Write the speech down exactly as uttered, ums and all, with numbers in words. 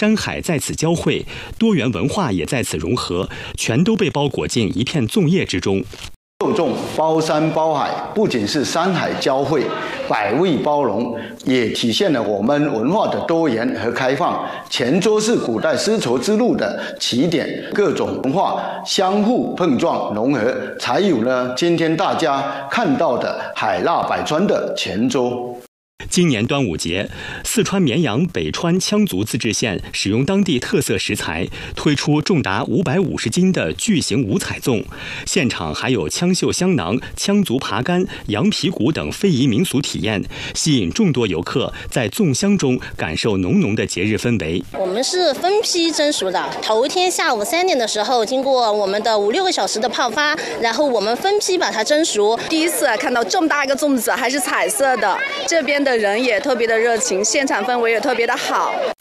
山海在此交汇，多元文化也在此融合，全都被包裹进一片粽叶之中。 肉粽包山包海，不仅是山海交汇、百味包容，也体现了我们文化的多元和开放。泉州是古代丝绸之路的起点，各种文化相互碰撞融合，才有了今天大家看到的海纳百川的泉州。 今年端午节，四川绵阳北川羌族自治县使用当地特色食材，推出重达五百五十斤的巨型五彩粽，现场还有羌绣香囊、羌族爬竿、羊皮鼓等非遗民俗体验，吸引众多游客在粽香中感受浓浓的节日氛围。 我们是分批蒸熟的，头天下午三点的时候，经过我们的五六个小时的泡发，然后我们分批把它蒸熟。 第一次看到这么大一个粽子，还是彩色的，这边的人也特别的热情，现场氛围也特别的好。